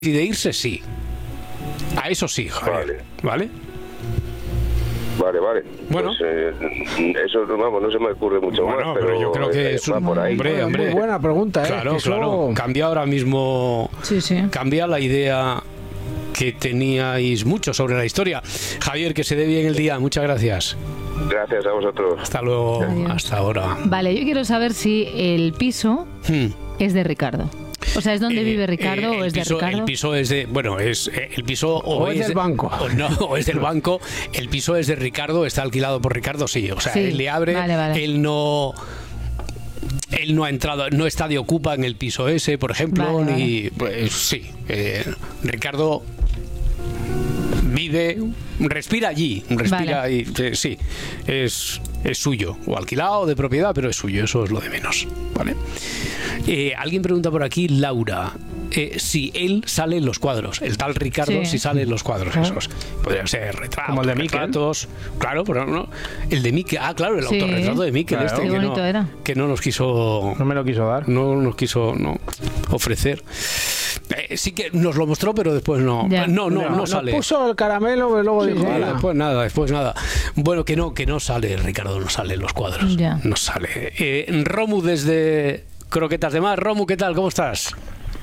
y de irse, sí. A eso sí, Javier. ¿Vale? Vale. Bueno. Pues, eso, vamos, no se me ocurre mucho más, pero yo creo que es por ahí. Hombre. Muy buena pregunta, Claro. Cambia ahora mismo. Sí. Cambia la idea que teníais mucho sobre la historia. Javier, que se dé bien el día. Muchas gracias. Gracias a vosotros. Hasta luego. Adiós. Hasta ahora. Vale, yo quiero saber si el piso es de Ricardo. O sea, ¿es donde vive Ricardo o es de Ricardo? El piso es de... Bueno, es el piso... O es del banco. O es del banco. El piso es de Ricardo, está alquilado por Ricardo, sí. O sea, Sí, él le abre, vale. él no ha entrado, no está de ocupa en el piso ese, por ejemplo, Vale. ni... Pues sí, Ricardo vive, respira allí, Vale. y sí, es suyo, o alquilado, de propiedad, pero es suyo, eso es lo de menos, ¿vale? Alguien pregunta por aquí, Laura, si él sale en los cuadros, el tal Ricardo, Sí. si sale en los cuadros esos. Podría ser retratos, Como el de Miquel. retratos, claro, pero no, el de Miquel, claro, el Sí. autorretrato de Miquel, Claro. Qué bonito era. que no nos quiso No me lo quiso dar. ofrecer. Sí que nos lo mostró, pero después no Ya. no sale. Nos puso el caramelo y luego dijo, Vale, "Ala". después nada. Bueno, que no sale, Ricardo, no sale en los cuadros. Ya. No sale. Romu desde Croquetas de Mar. Romu, ¿qué tal? ¿Cómo estás?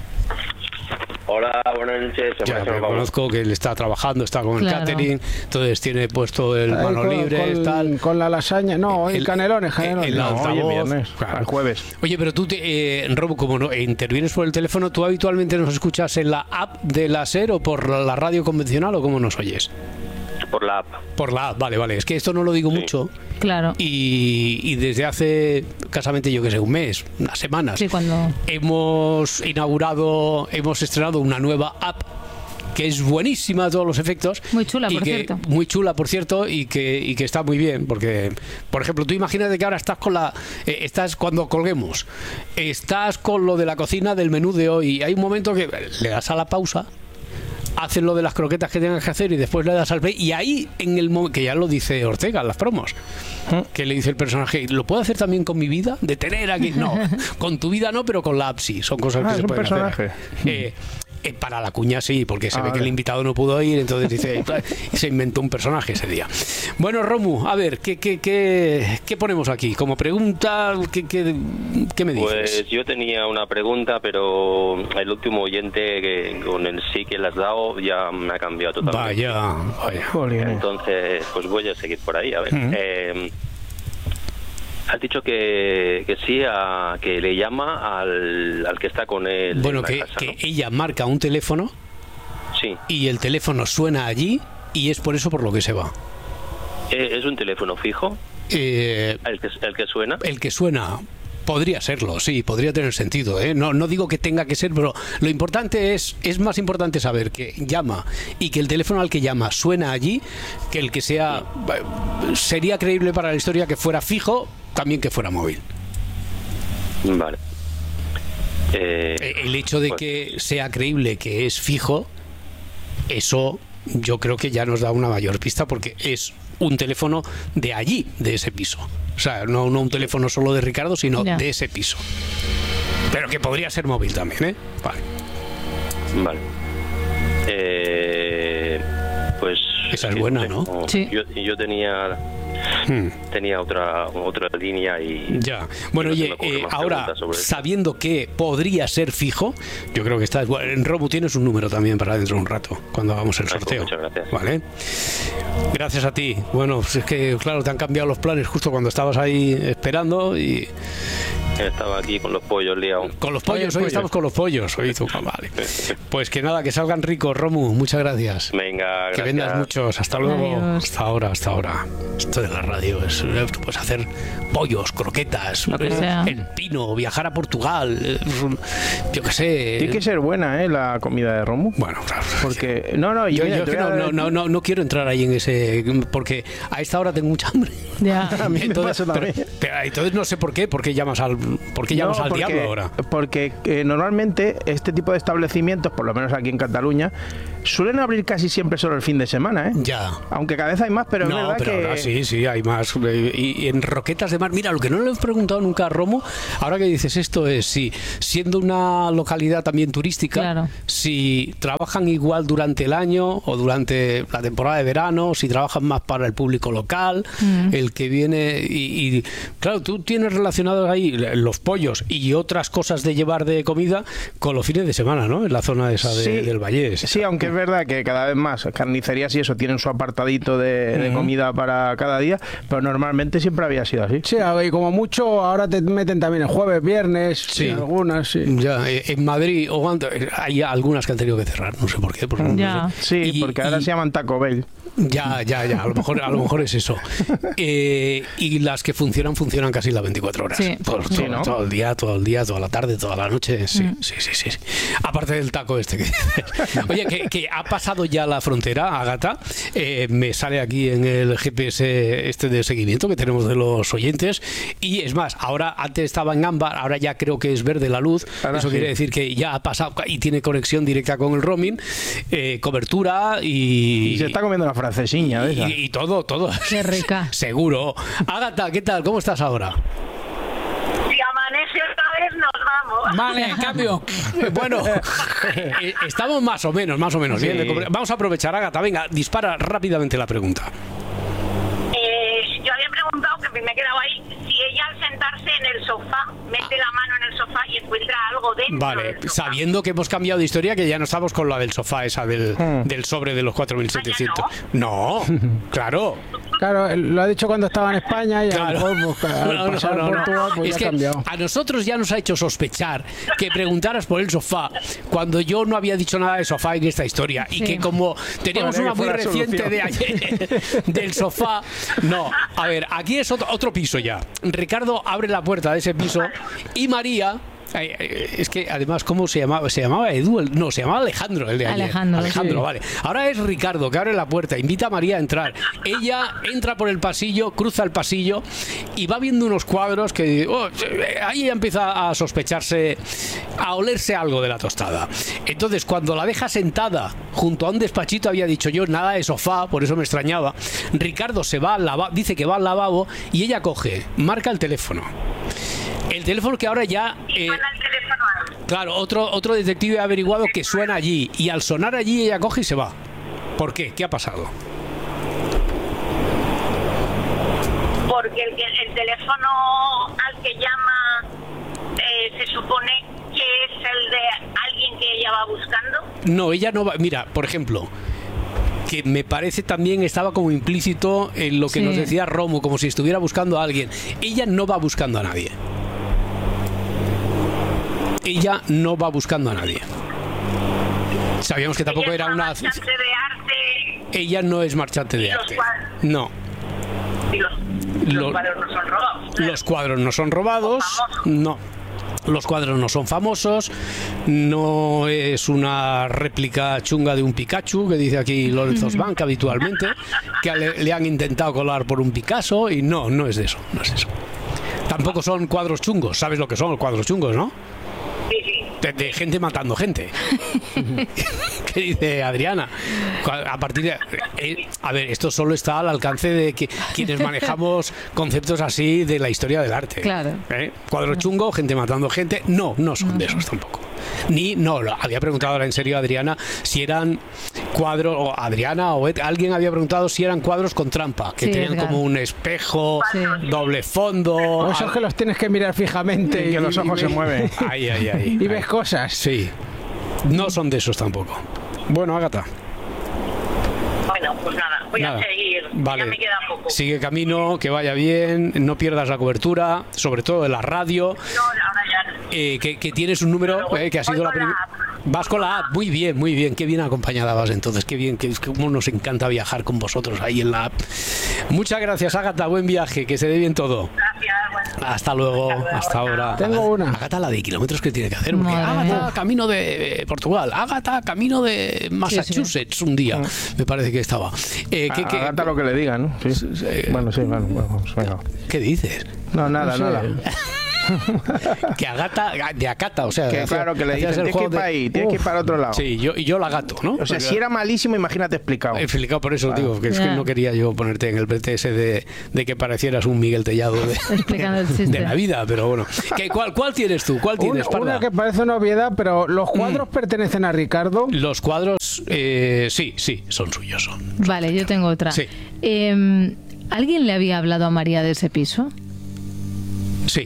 Hola, buenas noches. Ya, pero conozco que él está trabajando, está con el Claro. catering, entonces tiene puesto el Ahí mano libre, tal. con la lasaña, no, El- canelones. el no, altavoz, hoy es viernes, claro. al jueves. Oye, pero tú, Robo, como no intervienes por el teléfono, ¿tú habitualmente nos escuchas en la app de la SER o por la radio convencional o cómo nos oyes? Por la app. Por la app, vale. Es que esto no lo digo mucho Claro. y desde hace casamente, yo que sé, un mes, unas semanas, Sí, cuando... hemos estrenado una nueva app que es buenísima a todos los efectos. Muy chula, y por que- cierto. Muy chula, por cierto, y que está muy bien, porque, por ejemplo, tú imagínate que ahora estás estás cuando colguemos, estás con lo de la cocina del menú de hoy, y hay un momento que le das a la pausa, haces lo de las croquetas que tengas que hacer y después le das al play, y ahí en el momento, que ya lo dice Ortega en las promos, que le dice el personaje, ¿lo puedo hacer también con mi vida? De tener aquí, no, con tu vida no, pero con la app sí, son cosas que Es se un pueden personaje. hacer. Para la cuña sí, porque se ve que vale. el invitado no pudo ir, entonces dice, se inventó un personaje ese día. Bueno, Romu, a ver, ¿qué ponemos aquí? Como pregunta, ¿qué me dices? Pues yo tenía una pregunta, pero el último oyente que con el sí que le has dado ya me ha cambiado totalmente. Vaya. Jolín. Entonces, pues voy a seguir por ahí. A ver. Has dicho que sí, que le llama al que está con él. Bueno, en la que casa, ¿no? ella marca un teléfono Sí. y el teléfono suena allí y es por eso por lo que se va. ¿Es un teléfono fijo? ¿El que suena? El que suena podría serlo, sí, podría tener sentido, ¿eh? No digo que tenga que ser, pero lo importante es más importante saber que llama y que el teléfono al que llama suena allí, que el que sea... Sería creíble para la historia que fuera fijo, también que fuera móvil. Vale. El hecho de pues- que sea creíble que es fijo, eso yo creo que ya nos da una mayor pista, porque es un teléfono de allí, de ese piso. O sea, no un teléfono solo de Ricardo, sino Ya. de ese piso. Pero que podría ser móvil también, ¿eh? Vale. Vale. Pues... Esa es buena, ¿no? Sí. Yo tenía otra línea y... Ya. Bueno, y no se oye, me ocurren más ahora, preguntas sobre esto. sabiendo que podría ser fijo, yo creo que está... Bueno, en Robu tienes un número también para dentro de un rato, cuando hagamos el Pues sorteo. muchas gracias. Vale. Gracias a ti. Bueno, pues es que, claro, te han cambiado los planes justo cuando estabas ahí esperando y... Estaba aquí con los pollos liados. Con los pollos, hoy estamos con los pollos. Hoy tú, vale. Pues que nada, que salgan ricos, Romu. Muchas gracias. Venga, Que gracias. vendas muchos. Hasta luego. Adiós. Hasta ahora, hasta ahora. Esto de la radio es... Tú puedes hacer pollos, croquetas, Lo que sea. el pino, viajar a Portugal, yo qué sé. Tiene que ser buena, la comida de Romu. Bueno, claro. Porque... Yo mira, es te que voy a dar- no quiero entrar ahí en ese... Porque a esta hora tengo mucha hambre. Ya. A mí me pasa también. Entonces no sé por qué llamas al... ¿Por qué llamas al diablo ahora? Porque normalmente este tipo de establecimientos, por lo menos aquí en Cataluña, suelen abrir casi siempre solo el fin de semana, ¿eh? Ya. Aunque cada vez hay más, pero es verdad pero que... ahora sí, hay más. Y en Roquetas de Mar, mira, lo que no le he preguntado nunca a Romo, ahora que dices esto es si, siendo una localidad también turística, Claro. si trabajan igual durante el año o durante la temporada de verano, si trabajan más para el público local, el que viene y claro, tú tienes relacionados ahí los pollos y otras cosas de llevar de comida con los fines de semana, ¿no? En la zona esa del Vallés. Sí, aunque es verdad que cada vez más carnicerías y eso tienen su apartadito de comida para cada día, pero normalmente siempre había sido así. Sí, y como mucho ahora te meten también el jueves, viernes, Sí. algunas, sí. Ya, en Madrid hay algunas que han tenido que cerrar, no sé por qué. Porque Ya. no sé. Sí, porque ahora se llaman Taco Bell. Ya, a lo mejor es eso. Y las que funcionan casi las 24 horas. Sí. Sí, ¿no? Todo el día, toda la tarde, toda la noche. Sí. Aparte del taco este que dices. Oye, que ha pasado ya la frontera, Ágata. Me sale aquí en el GPS este de seguimiento que tenemos de los oyentes. Y es más, ahora antes estaba en ámbar, ahora ya creo que es verde la luz. Ahora Eso sí. quiere decir que ya ha pasado y tiene conexión directa con el roaming, cobertura y Y se está comiendo la francesiña de esa. y todo. Qué rica. Seguro. Ágata, ¿qué tal? ¿Cómo estás ahora? Si amanece otra vez, nos vamos. Vale, cambio. Bueno, estamos más o menos Sí. bien. Vamos a aprovechar, Ágata. Venga, dispara rápidamente la pregunta. Yo había preguntado, que me he quedado ahí, si ella al sentarse en el sofá, mete la mano en el sofá y encuentra algo dentro Vale, del sofá. sabiendo que hemos cambiado de historia, que ya no estamos con la del sofá, esa del sobre de los 4.700. No, claro. Claro, lo ha dicho cuando estaba en España y Claro. a lo mejor, pues, al pasar No. Portugal, pues Es ya ha que cambiado. a nosotros ya nos ha hecho sospechar que preguntaras por el sofá cuando yo no había dicho nada de sofá en esta historia y Sí. que como teníamos Podría una que muy fuera reciente solución. de ayer del sofá. No, a ver, aquí es otro piso ya. Ricardo abre la puerta de ese piso y María... Es que además, ¿cómo se llamaba? ¿Se llamaba Edu? No, se llamaba Alejandro, el de ayer. Alejandro, sí. Vale. Ahora es Ricardo, que abre la puerta, invita a María a entrar. Ella entra por el pasillo, cruza el pasillo y va viendo unos cuadros que... ahí ella empieza a sospecharse, a olerse algo de la tostada. Entonces, cuando la deja sentada junto a un despachito, había dicho yo, nada de sofá, por eso me extrañaba. Ricardo se va al lavabo, dice que va al lavabo y ella coge, marca el teléfono. El teléfono que ahora ya... Suena el teléfono ahí. Claro, otro detective ha averiguado que suena allí y al sonar allí ella coge y se va. ¿Por qué? ¿Qué ha pasado? Porque el teléfono al que llama se supone que es el de alguien que ella va buscando. No, ella no va... Mira, por ejemplo, que me parece también estaba como implícito en lo que Sí. nos decía Romo, como si estuviera buscando a alguien. Ella no va buscando a nadie. Ella no va buscando a nadie. Sabíamos que tampoco Ella era es una... marchante de arte Ella no es marchante de los arte. cuadros. No. y los Lo- cuadros no son robados. claro. Los cuadros no son robados, no. Los cuadros no son famosos, no es una réplica chunga de un Pikachu, que dice aquí Lorenzo Bank habitualmente, que le han intentado colar por un Picasso, y no es de eso, no es de eso. Tampoco son cuadros chungos, ¿sabes lo que son los cuadros chungos, no? Sí, sí. De gente matando gente. ¿Qué dice Adriana? A partir de... a ver, esto solo está al alcance de que quienes manejamos conceptos así de la historia del arte. Claro. Cuadro chungo, gente matando gente. No son de esos tampoco. Había preguntado ahora en serio a Adriana si eran cuadros, o Adriana o alguien había preguntado si eran cuadros con trampa, que Sí, tenían Edgar. como un espejo, Sí. doble fondo. O esos que los tienes que mirar fijamente Y que los ojos se ves- mueven. Ahí. y ves cosas. Sí. No son de esos tampoco. Bueno, Ágata. Bueno, pues nada, voy Nada. a seguir. Vale. Ya me queda poco. Sigue camino, que vaya bien, no pierdas la cobertura, sobre todo de la radio, No, ahora ya no. que tienes un número que ha sido Voy la con la primera. app. Vas con la app, muy bien, qué bien acompañada vas entonces, qué bien, que cómo nos encanta viajar con vosotros ahí en la app. Muchas gracias, Ágata, buen viaje, que se dé bien todo. Gracias, bueno. Hasta luego, hasta ahora. Tengo una. Ágata, la de kilómetros que tiene que hacer, porque Madre Ágata, mía. camino de Portugal, Ágata, camino de Massachusetts, un día, me parece que estaba. Agata lo que le digan, ¿no? Sí. Bueno, sí, vamos, venga. ¿Qué dices? No, nada, No sé. nada. que agata, de acata, o sea... Que claro, que le dicen, tienes que ir para ahí, tienes que ir para otro lado. Sí, yo la gato, ¿no? O sea, si era malísimo, imagínate explicado. Explicado, por eso digo, que es que no quería yo ponerte en el BTS de que parecieras un Miguel Tellado explicando el chiste de la vida, pero bueno. ¿Cuál tienes tú? ¿Cuál tienes, Parda? Una que parece una obviedad, pero ¿los cuadros pertenecen a Ricardo? Los cuadros, sí, son suyos. Vale, yo tengo otra. Sí. ¿Alguien le había hablado a María de ese piso? Sí.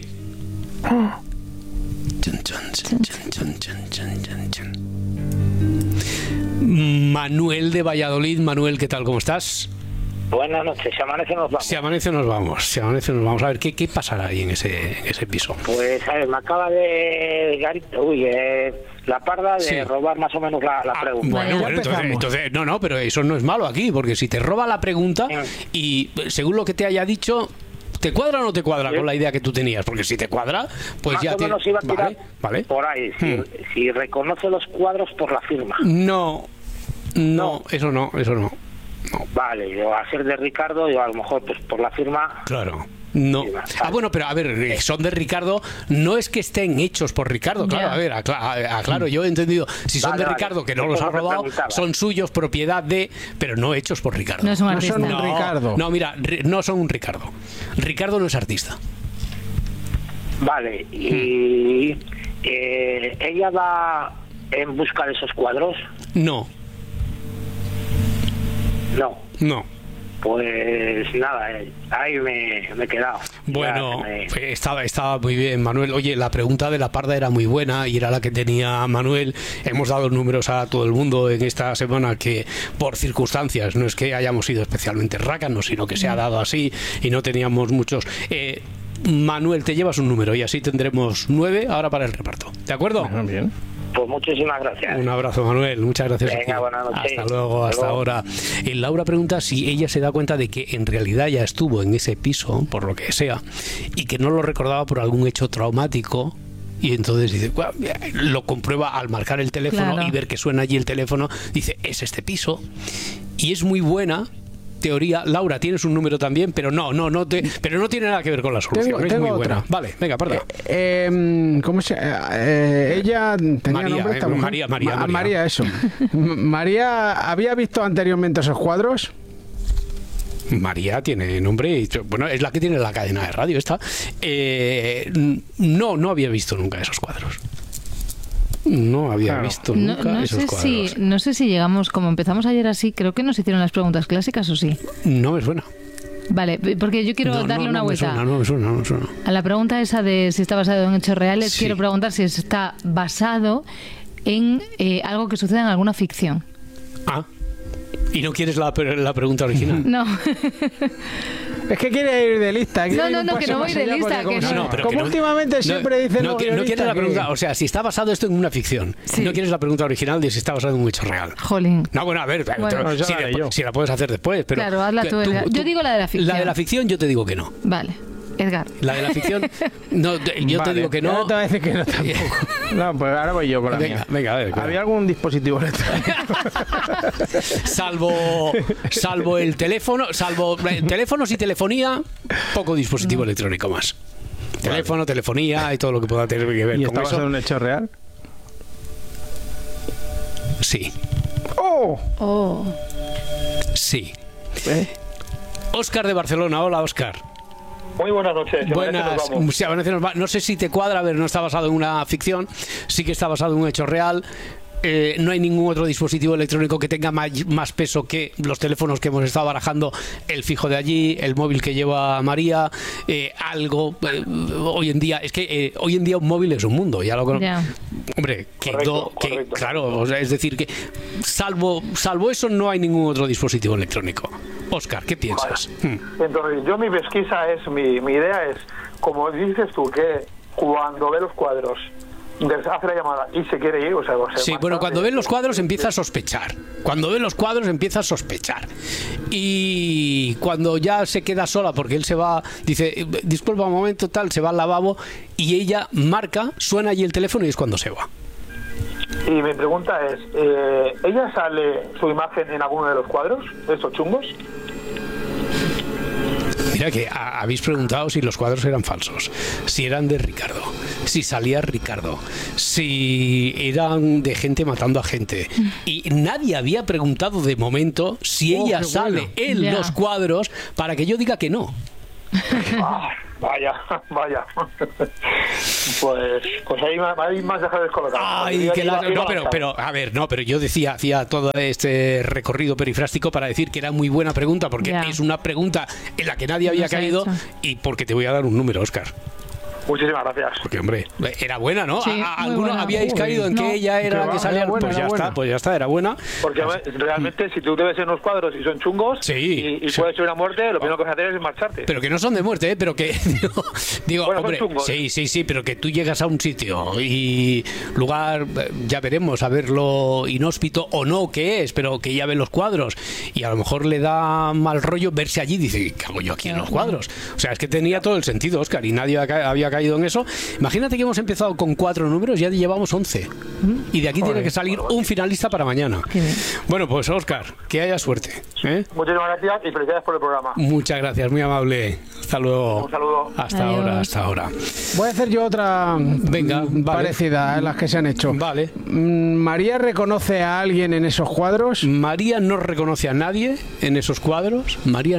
Manuel de Valladolid. Manuel, ¿qué tal? ¿Cómo estás? Buenas noches, si amanece nos vamos. Si amanece nos vamos. A ver, ¿qué pasará ahí en ese piso? Pues, a ver, me acaba de... la Parda de robar más o menos la pregunta. Bueno, entonces, no, pero eso no es malo aquí, porque si te roba la pregunta y según lo que te haya dicho... ¿Te cuadra o no te cuadra con la idea que tú tenías? Porque si te cuadra, pues más ya te... Más o menos iba a tirar por ahí, si reconoce los cuadros por la firma. No, eso no. Vale, yo a ser de Ricardo, yo a lo mejor pues por la firma... Claro. No. Bueno, pero a ver, son de Ricardo, no es que estén hechos por Ricardo, claro, a ver, aclaro, yo he entendido, si son de Ricardo, que no los ha robado, son suyos, propiedad de, pero no hechos por Ricardo. No son artistas. No son un Ricardo. No, mira, no son un Ricardo. Ricardo no es artista. Vale, y ella va en busca de esos cuadros. No. Pues nada, ahí me he quedado. Bueno, estaba muy bien, Manuel. Oye, la pregunta de la Parda era muy buena y era la que tenía Manuel. Hemos dado números a todo el mundo en esta semana que por circunstancias, no es que hayamos sido especialmente rácanos, sino que se ha dado así y no teníamos muchos. Manuel, te llevas un número y así tendremos 9 ahora para el reparto. ¿De acuerdo? Bien. Pues muchísimas gracias. Un abrazo, Manuel. Muchas gracias. Venga, buenas noches. Hasta luego, hasta ahora. Laura pregunta si ella se da cuenta de que en realidad ya estuvo en ese piso, por lo que sea, y que no lo recordaba por algún hecho traumático. Y entonces dice, lo comprueba al marcar el teléfono y ver que suena allí el teléfono. Dice, es este piso. Y es muy buena teoría. Laura, tienes un número también, pero no tiene nada que ver con la solución. Es muy buena. Vale, venga, Parda. ¿Cómo se ella tenía nombre esta mujer? María, eso. María, ¿había visto anteriormente esos cuadros? María tiene nombre y, bueno, es la que tiene la cadena de radio esta. No había visto nunca esos cuadros. No había visto nunca esos cuadros. No sé si llegamos, como empezamos ayer así, creo que nos hicieron las preguntas clásicas o sí. No me suena. Vale, porque yo quiero darle una vuelta. No me suena. A la pregunta esa de si está basado en hechos reales, quiero preguntar si está basado en algo que suceda en alguna ficción. ¿Y no quieres la pregunta original? No. Es que quiere ir de lista. No, que no voy de lista. Como últimamente siempre dicen... No quieres la pregunta, o sea, si está basado esto en una ficción, no quieres la pregunta original de si está basado en un hecho real. Jolín. No, bueno, a ver, si la puedes hacer después. Pero claro, hazla tú. Yo digo la de la ficción. La de la ficción yo te digo que no. Vale. Edgar. La de la ficción, yo te digo que no. Yo te voy a decir que no tampoco. No, pues ahora voy yo con la mía. Venga, a ver. ¿Había algún dispositivo electrónico? salvo el teléfono, teléfonos y telefonía, poco dispositivo electrónico más. Teléfono, telefonía y todo lo que pueda tener que ver ¿Y con está eso. basado en un hecho real? Sí. Sí. Óscar de Barcelona. Hola, Óscar. Muy buenas noches. No sé si te cuadra, a ver, no está basado en una ficción, sí que está basado en un hecho real. No hay ningún otro dispositivo electrónico que tenga más peso que los teléfonos que hemos estado barajando, el fijo de allí, el móvil que lleva María, algo. Hoy en día, hoy en día un móvil es un mundo, ya lo conozco. Hombre, correcto. Claro, o sea, es decir, que salvo eso no hay ningún otro dispositivo electrónico. Óscar, ¿qué piensas? Vale. Entonces, yo mi pesquisa mi idea es, como dices tú, que cuando ve los cuadros hace la llamada y se quiere ir, sí, bueno, cuando ven los cuadros empieza a sospechar. Y cuando ya se queda sola, porque él se va, dice, disculpa un momento, tal, se va al lavabo y ella marca, suena allí el teléfono y es cuando se va. Y mi pregunta es, ¿ella sale su imagen en alguno de los cuadros, de estos chungos? Mira que habéis preguntado si los cuadros eran falsos, si eran de Ricardo, si salía Ricardo, si eran de gente matando a gente. Y nadie había preguntado de momento si ella sale en los cuadros para que yo diga que no. Vaya. Pues ahí más dejado descolocado. Ay, pero yo hacía todo este recorrido perifrástico para decir que era muy buena pregunta, porque es una pregunta en la que nadie había caído y porque te voy a dar un número, Óscar. Muchísimas gracias. Porque, hombre, era buena, ¿no? Sí, ¿Alguno habíais caído en que ella era la que salía? Pues ya está, era buena. Porque realmente, si tú te ves en unos cuadros y son chungos y puede ser una muerte, lo primero que vas a hacer es marcharte. Pero que no son de muerte, ¿eh? Pero que... digo, bueno, hombre, sí, pero que tú llegas a un sitio y lugar, ya veremos, a ver lo inhóspito o no que es, pero que ella ve los cuadros y a lo mejor le da mal rollo verse allí y dice, ¿qué hago yo aquí en los cuadros? O sea, es que tenía todo el sentido, Óscar, y nadie había caído en eso. Imagínate que hemos empezado con 4 números, ya llevamos 11 y de aquí tiene que salir un finalista para mañana. Bueno, pues Óscar, que haya suerte, ¿eh? Muchísimas gracias y felicidades por el programa. Muchas gracias, muy amable. Hasta luego. Un saludo. Hasta ahora. Voy a hacer yo otra parecida a las que se han hecho. Vale. ¿María reconoce a alguien en esos cuadros? María no reconoce a nadie en esos cuadros.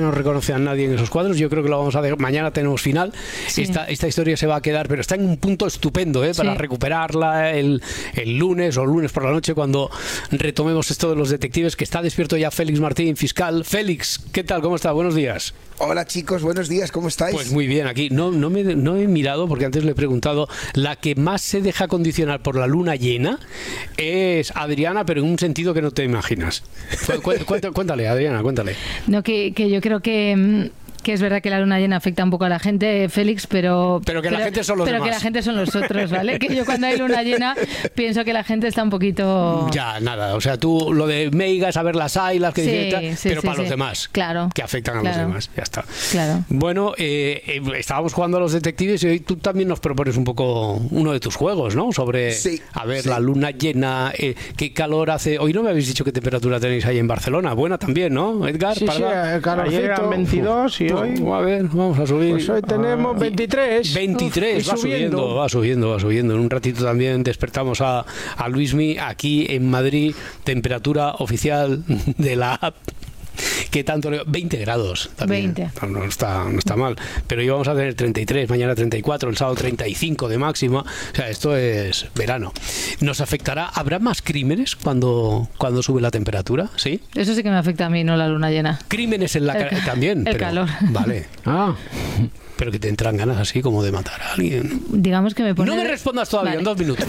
Yo creo que lo vamos a dejar. Mañana tenemos final. Sí. Esta historia se va a quedar, pero está en un punto estupendo, para recuperarla el lunes o lunes por la noche cuando retomemos esto de los detectives, que está despierto ya Félix Martín, fiscal. Félix, ¿qué tal? ¿Cómo está? Buenos días. Hola chicos, buenos días, ¿cómo estáis? Pues muy bien, aquí no he mirado porque antes le he preguntado. La que más se deja condicionar por la luna llena es Adriana, pero en un sentido que no te imaginas. Cuéntale, Adriana, cuéntale. No, que yo creo que es verdad que la luna llena afecta un poco a la gente, Félix, pero la gente son los demás. Pero que la gente son los otros, ¿vale? Que yo cuando hay luna llena pienso que la gente está un poquito... Ya, nada, o sea, tú lo de meigas, a ver las ailas, pero para los demás, claro, que afectan a los demás, ya está. Claro. Bueno, estábamos jugando a los detectives y hoy tú también nos propones un poco uno de tus juegos, ¿no? Sobre, la luna llena, qué calor hace. Hoy no me habéis dicho qué temperatura tenéis ahí en Barcelona. Buena también, ¿no, Edgar? Sí, ayer eran 22 y hoy... A ver, vamos a subir. Pues hoy tenemos 23. 23, va subiendo. En un ratito también despertamos a Luismi aquí en Madrid, temperatura oficial de la app. Que tanto 20 grados también. 20. No está mal, pero hoy vamos a tener 33, mañana 34, el sábado 35 de máxima. O sea, esto es verano. ¿Nos afectará? ¿Habrá más crímenes cuando sube la temperatura? ¿Sí? Eso sí que me afecta a mí, no la luna llena. Crímenes en la también. El calor. Vale. Pero que te entran ganas así como de matar a alguien. Digamos que me pone... No me respondas todavía, en 2 minutos.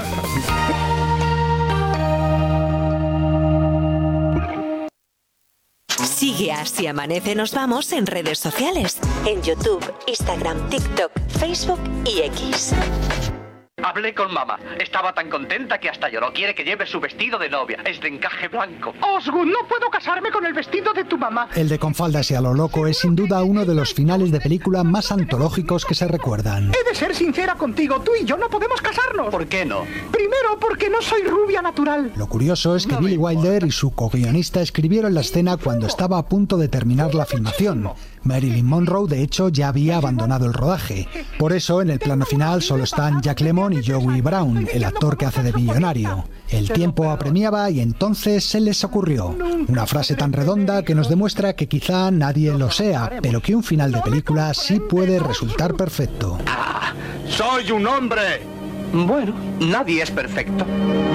Sigue a Si Amanece Nos Vamos en redes sociales. En YouTube, Instagram, TikTok, Facebook y X. Hablé con mamá. Estaba tan contenta que hasta lloró. Quiere que lleve su vestido de novia. Es de encaje blanco. Osgood, no puedo casarme con el vestido de tu mamá. El de Con faldas y a lo loco es sin duda uno de los finales de película más antológicos que se recuerdan. He de ser sincera contigo. Tú y yo no podemos casarnos. ¿Por qué no? Primero, porque no soy rubia natural. Lo curioso es que Billy Wilder y su co-guionista escribieron la escena cuando estaba a punto de terminar la filmación. Marilyn Monroe, de hecho, ya había abandonado el rodaje. Por eso, en el plano final solo están Jack Lemmon y Joey Brown, el actor que hace de millonario. El tiempo apremiaba y entonces se les ocurrió una frase tan redonda que nos demuestra que quizá nadie lo sea, pero que un final de película sí puede resultar perfecto. ¡Soy un hombre! Bueno, nadie es perfecto.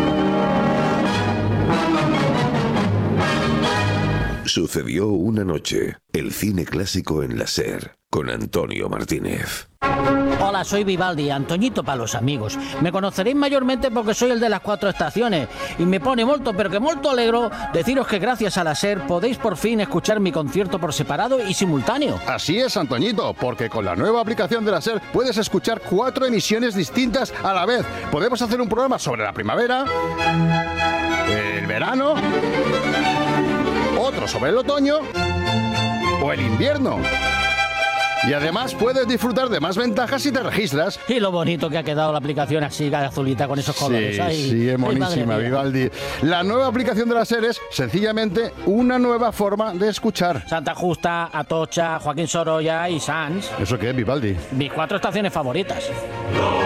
Sucedió una noche, el cine clásico en la SER, con Antonio Martínez. Hola, soy Vivaldi, Antoñito para los amigos. Me conoceréis mayormente porque soy el de las 4 estaciones y me pone molto, pero que molto alegro deciros que gracias a la SER podéis por fin escuchar mi concierto por separado y simultáneo. Así es, Antoñito, porque con la nueva aplicación de la SER puedes escuchar 4 emisiones distintas a la vez. Podemos hacer un programa sobre la primavera, el verano, otro sobre el otoño o el invierno. Y además puedes disfrutar de más ventajas si te registras. Y lo bonito que ha quedado la aplicación así, azulita, con esos colores. Sí, Ay, sí, es ay, monísima, Vivaldi. La nueva aplicación de la SER es sencillamente una nueva forma de escuchar. Santa Justa, Atocha, Joaquín Sorolla y Sanz. ¿Eso qué es, Vivaldi? Mis 4 estaciones favoritas.